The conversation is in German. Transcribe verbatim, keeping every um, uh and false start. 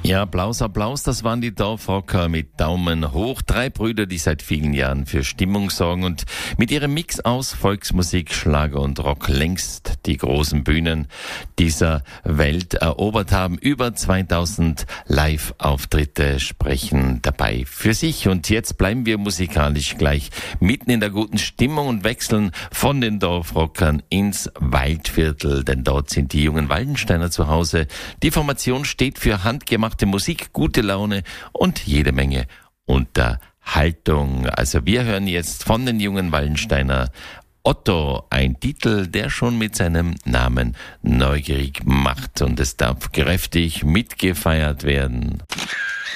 Ja, Applaus, Applaus, das waren die Dorfrocker mit Daumen hoch. Drei Brüder, die seit vielen Jahren für Stimmung sorgen und mit ihrem Mix aus Volksmusik, Schlager und Rock längst die großen Bühnen dieser Welt erobert haben. Über zweitausend Live-Auftritte sprechen dabei für sich. Und jetzt bleiben wir musikalisch gleich mitten in der guten Stimmung und wechseln von den Dorfrockern ins Waldviertel, denn dort sind die jungen Waldensteiner zu Hause. Die Formation steht für handgemachte Musik, gute Laune und jede Menge Unterhaltung. Also wir hören jetzt von den jungen Waldensteiner Otto, ein Titel, der schon mit seinem Namen neugierig macht, und es darf kräftig mitgefeiert werden.